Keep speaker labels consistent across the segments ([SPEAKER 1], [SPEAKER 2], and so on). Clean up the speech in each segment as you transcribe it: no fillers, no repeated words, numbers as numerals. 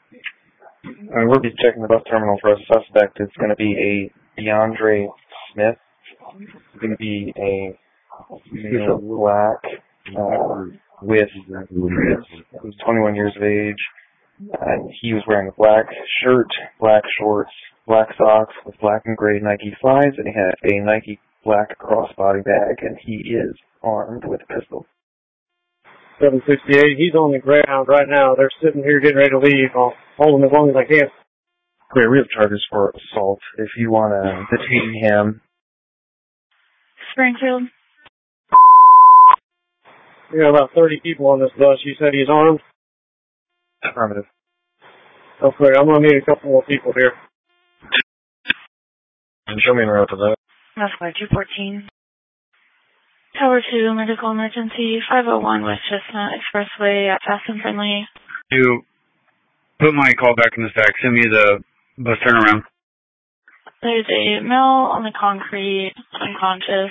[SPEAKER 1] We'll be checking the bus terminal for a suspect. It's going to be a DeAndre Smith. It's going to be a male black with who's 21 years of age. He was wearing a black shirt, black shorts, black socks with black and gray Nike slides, and he had a Nike black crossbody bag, and he is armed with a pistol.
[SPEAKER 2] 768, he's on the ground right now. They're sitting here getting ready to leave. I'll hold him as long as I can.
[SPEAKER 1] Great, we have charges for assault. If you want to detain him.
[SPEAKER 3] Springfield.
[SPEAKER 2] We got about 30 people on this bus. You said he's armed?
[SPEAKER 1] Affirmative.
[SPEAKER 2] Okay, I'm going to need a couple more people here.
[SPEAKER 1] And show me in route to that.
[SPEAKER 3] That's why 214. Tower 2, medical emergency, 501 West Chestnut Expressway at Fast and Friendly.
[SPEAKER 4] You put my call back in the stack. Send me the bus turnaround.
[SPEAKER 3] There's a male on the concrete, unconscious.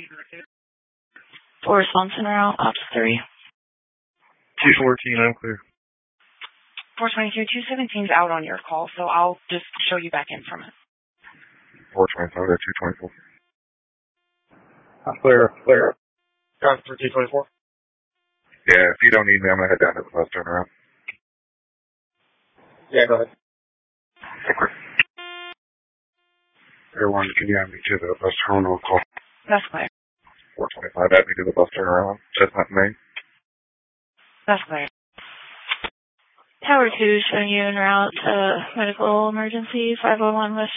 [SPEAKER 3] For response en route, Ops 3.
[SPEAKER 1] 214, I'm clear.
[SPEAKER 5] 422, 217's out on your call, so I'll just show you back in from it.
[SPEAKER 1] 425 or 224.
[SPEAKER 2] Clear. Drive for 224.
[SPEAKER 1] Yeah, if you don't need me, I'm going to head down to the bus turnaround.
[SPEAKER 2] Yeah, go ahead.
[SPEAKER 1] Okay. Everyone, can you add me to the bus terminal call?
[SPEAKER 5] That's clear.
[SPEAKER 1] 425, add me to the bus turnaround. Chestnut Main.
[SPEAKER 5] That's clear.
[SPEAKER 3] Tower 2 showing you en route to medical emergency, 501 West